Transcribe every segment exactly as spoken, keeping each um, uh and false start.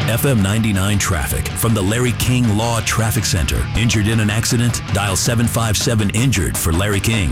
F M ninety-nine traffic from the Larry King Law Traffic Center. Injured in an accident? Dial seven five seven injured for Larry King.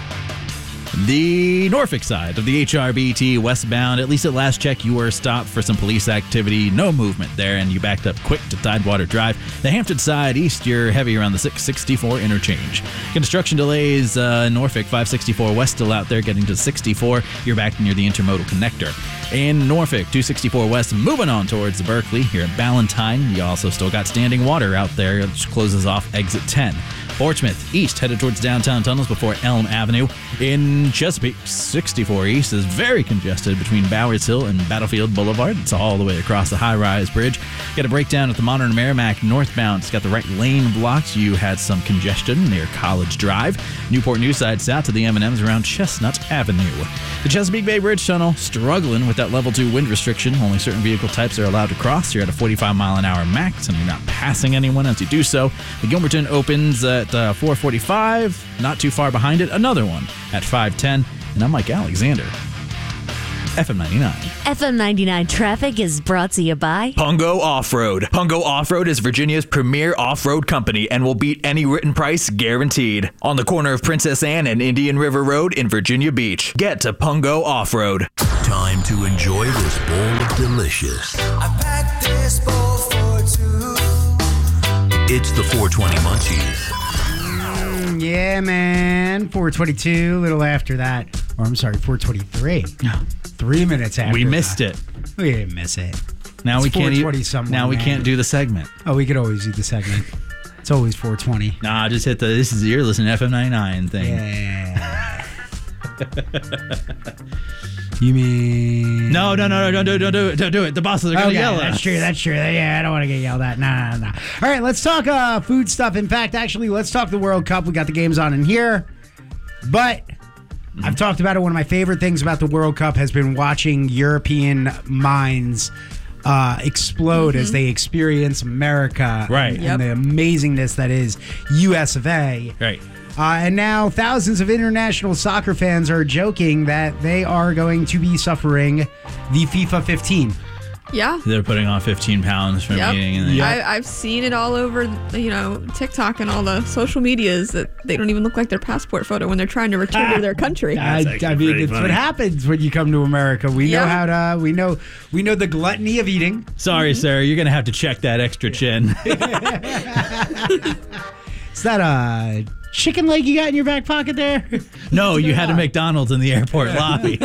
The Norfolk side of the H R B T westbound, at least at last check, you were stopped for some police activity. No movement there, and you backed up quick to Tidewater Drive. The Hampton side east, you're heavy around the six sixty-four interchange. Construction delays, uh, Norfolk five sixty-four west still out there getting to sixty-four. You're back near the intermodal connector. In Norfolk, two sixty-four west, moving on towards the Berkeley. Here at Ballantyne, you also still got standing water out there, which closes off exit ten. Portsmouth east, headed towards downtown tunnels before Elm Avenue. In Chesapeake, sixty-four east is very congested between Bowers Hill and Battlefield Boulevard. It's all the way across the high-rise bridge. Got a breakdown at the Modern Merrimack northbound. It's got the right lane blocked. You had some congestion near College Drive. Newport News side south to the M and M's around Chestnut Avenue. The Chesapeake Bay Bridge Tunnel struggling with that level two wind restriction. Only certain vehicle types are allowed to cross. You're at a forty-five mile an hour max, and you're not passing anyone as you do so. The Gilmerton opens at uh, four forty-five. Not too far behind it, another one at five ten. And I'm Mike Alexander. F M ninety-nine. F M ninety-nine traffic is brought to you by Pungo Off-Road. Pungo Off-Road is Virginia's premier off-road company and will beat any written price guaranteed. On the corner of Princess Anne and Indian River Road in Virginia Beach. Get to Pungo Off-Road. Time to enjoy this bowl of delicious. I packed this bowl for two. It's the four twenty Munchies. Mm, yeah, man. four twenty-two, a little after that. Or I'm sorry, four twenty-three. Three minutes after We missed that. it. We didn't miss it. Now It's we can't. four twenty e- somewhere, now we man. can't do the segment. Oh, we could always do the segment. It's always four twenty. Nah, just hit the. This is you're listening to F M ninety-nine thing. Yeah. You mean... No, no, no, no, don't do it, don't do it, don't do it. The bosses are gonna Okay, yell at that's us. true, that's true. Yeah, I don't want to get yelled at. Nah, nah, nah. All right, let's talk uh, food stuff. In fact, actually, let's talk the World Cup. We got the games on in here. But mm-hmm. I've talked about it. One of my favorite things about the World Cup has been watching European minds uh, explode mm-hmm. as they experience America right. and, Yep. and the amazingness that is U S of A. Right. Uh, and now thousands of international soccer fans are joking that they are going to be suffering the FIFA fifteen. Yeah. They're putting on fifteen pounds from Yep. eating. And Yep. I, I've seen it all over, you know, TikTok and all the social medias that they don't even look like their passport photo when they're trying to return to their country. I, That's I actually mean, pretty it's funny. what happens when you come to America. We know Yeah. how to. We know. We know the gluttony of eating. Sorry, Sarah, you're gonna have to check that extra chin. Is that a chicken leg you got in your back pocket there? No, you had a McDonald's in the airport lobby.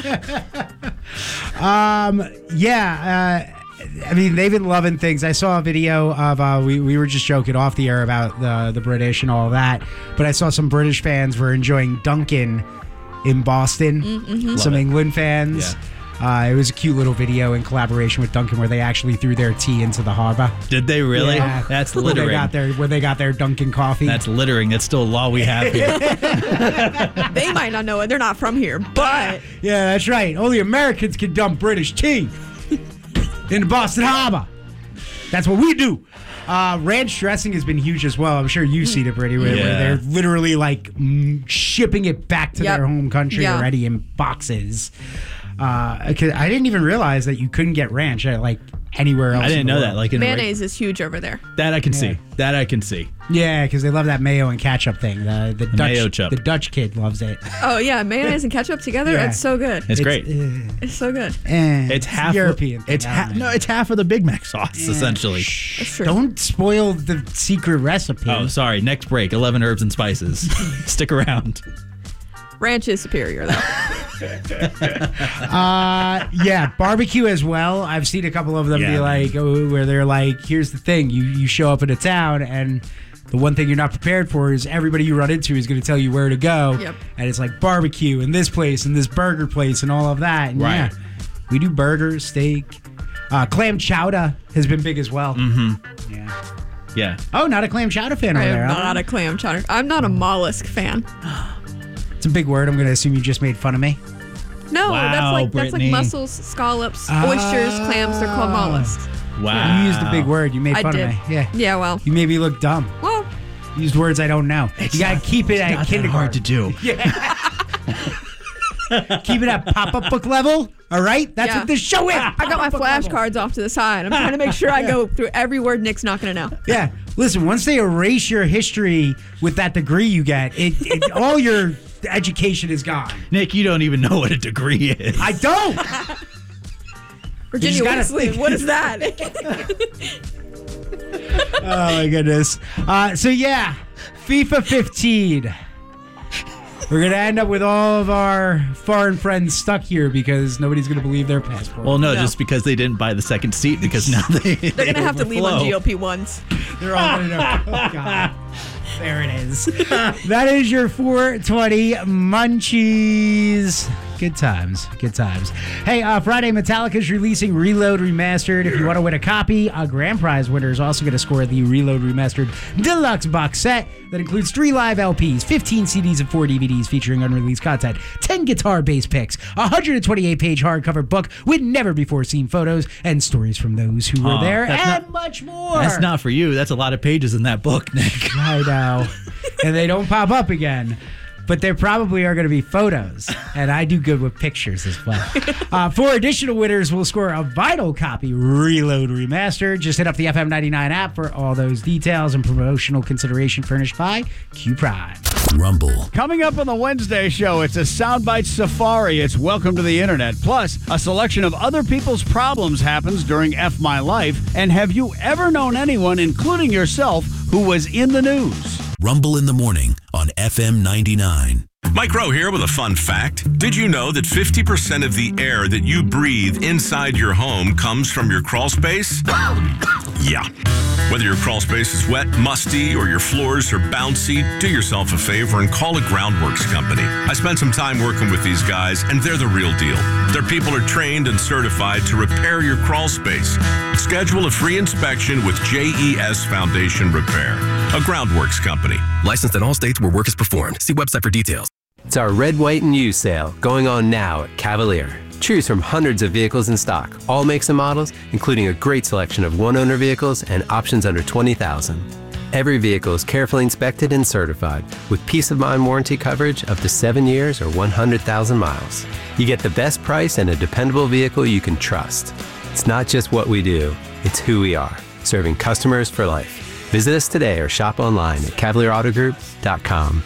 um. Yeah. Uh, I mean, they've been loving things. I saw a video of, uh, we, we were just joking off the air about the, the British and all that, but I saw some British fans were enjoying Dunkin' in Boston, Mm-hmm. some Love it. England fans. Yeah. Uh, it was a cute little video in collaboration with Dunkin' where they actually threw their tea into the harbor. Did they really? Yeah. That's Where they littering. got their, where they got their Dunkin' coffee. That's littering. That's still a law we have here. They might not know it. They're not from here, but Yeah, that's right. Only Americans can dump British tea in the Boston Harbor. That's what we do. Uh, ranch dressing has been huge as well. I'm sure you've seen it, Brittany, where, Yeah. where they're literally like mm, shipping it back to Yep. their home country Yeah. already in boxes. Uh, 'cause I didn't even realize that you couldn't get ranch at like anywhere else. I didn't in the know world. that. Like in mayonnaise is huge over there. that, I can Yeah. see. That I can see. Yeah, because they love that mayo and ketchup thing. The the, Dutch mayo chup. the Dutch kid loves it. Oh yeah, mayonnaise and ketchup together. Yeah. It's so good. It's, great. uh, It's so good. eh, It's half. European. It's thing, I half. don't know. No, it's half of the Big Mac sauce essentially. It's true. Don't spoil the secret recipe. Oh, sorry. Next break. Eleven herbs and spices. Stick around. Ranch is superior though. Uh, yeah, barbecue as well. I've seen a couple of them Yeah, be man. like, oh, where they're like, here's the thing. You, you show up in a town and the one thing you're not prepared for is everybody you run into is going to tell you where to go. Yep. And it's like barbecue and this place and this burger place and all of that. And Right. yeah, we do burgers, steak. Uh, clam chowder has been big as well. Mm-hmm. Yeah. Yeah. Oh, not a clam chowder fan I over there. am huh? not a clam chowder. I'm not a mollusk fan. It's a big word. I'm going to assume you just made fun of me. No, Wow, that's like that's Brittany. like mussels, scallops, oysters, clams. They're called mollusks. Wow. You used a big word. You made I fun did. of me. Yeah. Yeah, well, You made me look dumb. well, Used words I don't know. you got to keep it at Not that kindergarten. hard to do. Keep it at pop-up book level. All right? That's Yeah. what this show is. I got my flashcards off to the side. I'm trying to make sure I go through every word Nick's not going to know. Yeah. Listen, once they erase your history with that degree you get, it, it all your education is gone. Nick, you don't even know what a degree is. I don't. Virginia gotta Wesley, think. what is that? Oh, my goodness. Uh, so, yeah, FIFA fifteen. We're going to end up with all of our foreign friends stuck here because nobody's going to believe their passport. Well, no, No. just because they didn't buy the second seat because now they They're going to have to leave on G O P ones. They're all going to know. Oh, God. There it is. That is your four twenty Munchies. Good times. Good times. Hey, uh, Friday, Metallica's releasing Reload Remastered. If you want to win a copy, a grand prize winner is also going to score the Reload Remastered Deluxe Box Set that includes three live L Ps, fifteen C Ds, and four D V Ds featuring unreleased content, ten guitar bass picks, a one hundred twenty-eight page hardcover book with never-before-seen photos and stories from those who were Aw, there, that's and not- much more. That's not for you. That's a lot of pages in that book, Nick. I know. And they don't pop up again. But there probably are going to be photos. And I do good with pictures as well. Uh, four additional winners will score a vinyl copy Reload Remastered. Just hit up the F M ninety-nine app for all those details and promotional consideration furnished by Q Prime. Rumble. Coming up on the Wednesday show, it's a Soundbite Safari. It's Welcome to the Internet. Plus, a selection of other people's problems happens during F My Life. And have you ever known anyone, including yourself, who was in the news? Rumble in the morning on F M ninety-nine. Mike Rowe here with a fun fact. Did you know that fifty percent of the air that you breathe inside your home comes from your crawl space? Yeah. Whether your crawl space is wet, musty, or your floors are bouncy, do yourself a favor and call a Groundworks company. I spent some time working with these guys, and they're the real deal. Their people are trained and certified to repair your crawl space. Schedule a free inspection with J E S Foundation Repair, a Groundworks company. Licensed in all states where work is performed. See website for details. It's our Red, White, and You sale going on now at Cavalier. Choose from hundreds of vehicles in stock, all makes and models, including a great selection of one-owner vehicles and options under twenty thousand dollars. Every vehicle is carefully inspected and certified with peace of mind warranty coverage up to seven years or one hundred thousand miles. You get the best price and a dependable vehicle you can trust. It's not just what we do, it's who we are, serving customers for life. Visit us today or shop online at cavalier auto group dot com.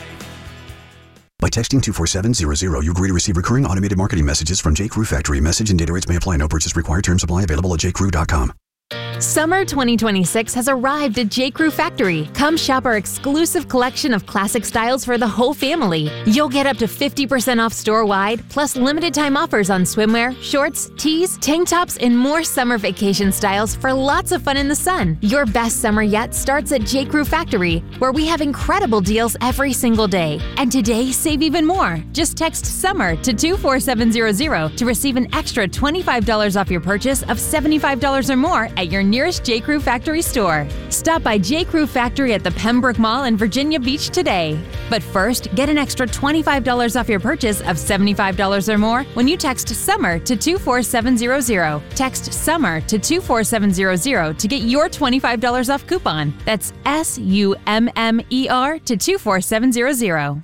By texting two four seven hundred, you agree to receive recurring automated marketing messages from J. Crew Factory. Message and data rates may apply. No purchase required. Terms apply. Available at j crew dot com. Summer twenty twenty-six has arrived at J. Crew Factory. Come shop our exclusive collection of classic styles for the whole family. You'll get up to fifty percent off store-wide, plus limited time offers on swimwear, shorts, tees, tank tops, and more summer vacation styles for lots of fun in the sun. Your best summer yet starts at J. Crew Factory, where we have incredible deals every single day. And today, save even more. Just text SUMMER to two four seven hundred to receive an extra twenty-five dollars off your purchase of seventy-five dollars or more at your nearest J. Crew Factory store. Stop by J. Crew Factory at the Pembroke Mall in Virginia Beach today. But first, get an extra twenty-five dollars off your purchase of seventy-five dollars or more when you text SUMMER to two four seven hundred. Text SUMMER to two four seven hundred to get your twenty-five dollars off coupon. That's S U M M E R to two four seven hundred.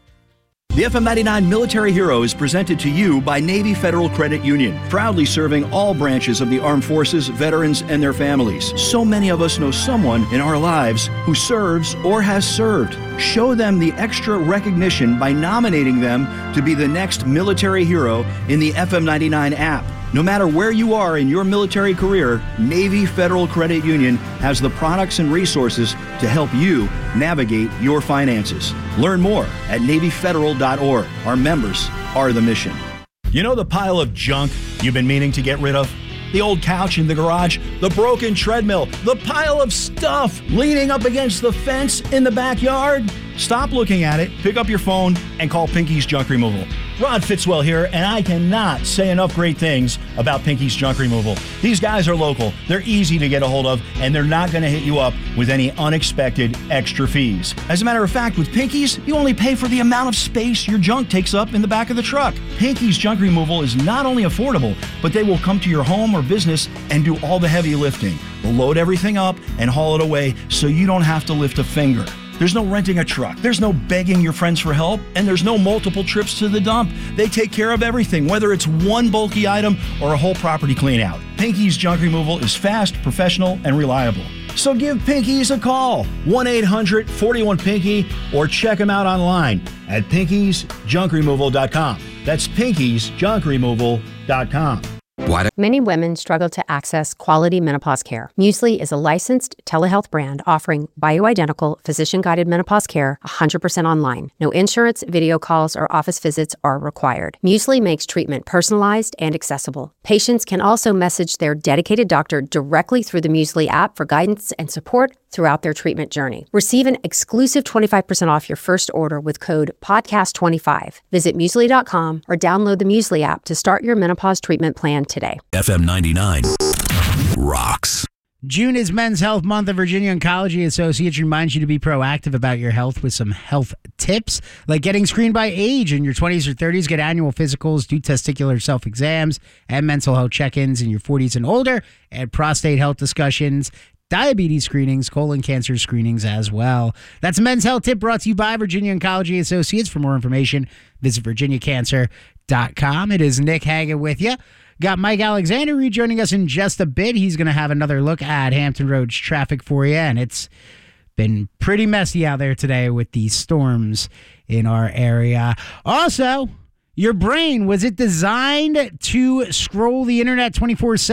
The F M ninety-nine Military Hero is presented to you by Navy Federal Credit Union, proudly serving all branches of the armed forces, veterans, and their families. So many of us know someone in our lives who serves or has served. Show them the extra recognition by nominating them to be the next military hero in the F M ninety-nine app. No matter where you are in your military career, Navy Federal Credit Union has the products and resources to help you navigate your finances. Learn more at navy federal dot org. Our members are the mission. You know the pile of junk you've been meaning to get rid of? The old couch in the garage, the broken treadmill, the pile of stuff leaning up against the fence in the backyard? Stop looking at it, pick up your phone, and call Pinky's Junk Removal. Rod Fitzwell here, and I cannot say enough great things about Pinky's Junk Removal. These guys are local, they're easy to get a hold of, and they're not going to hit you up with any unexpected extra fees. As a matter of fact, with Pinky's, you only pay for the amount of space your junk takes up in the back of the truck. Pinky's Junk Removal is not only affordable, but they will come to your home or business and do all the heavy lifting. They'll load everything up and haul it away so you don't have to lift a finger. There's no renting a truck. There's no begging your friends for help. And there's no multiple trips to the dump. They take care of everything, whether it's one bulky item or a whole property clean out. Pinky's Junk Removal is fast, professional, and reliable. So give Pinky's a call, one eight hundred forty-one pinky, or check them out online at pinkies junk removal dot com. That's pinkies junk removal dot com. Many women struggle to access quality menopause care. Muesli is a licensed telehealth brand offering bioidentical, physician-guided menopause care one hundred percent online. No insurance, video calls, or office visits are required. Muesli makes treatment personalized and accessible. Patients can also message their dedicated doctor directly through the Muesli app for guidance and support throughout their treatment journey. Receive an exclusive twenty-five percent off your first order with code podcast twenty-five. Visit muesli dot com or download the Muesli app to start your menopause treatment plan today. F M ninety-nine rocks. June is Men's Health Month, and Virginia Oncology Associates reminds you to be proactive about your health with some health tips, like getting screened by age in your twenties or thirties, get annual physicals, do testicular self-exams, and mental health check-ins in your forties and older, and prostate health discussions, diabetes screenings, colon cancer screenings as well. That's a Men's Health Tip brought to you by Virginia Oncology Associates. For more information, visit virginia cancer dot com. It is Nick Hagan with you. Got Mike Alexander rejoining us in just a bit. He's going to have another look at Hampton Roads traffic for you, and it's been pretty messy out there today with these storms in our area. Also, your brain, was it designed to scroll the internet twenty-four seven?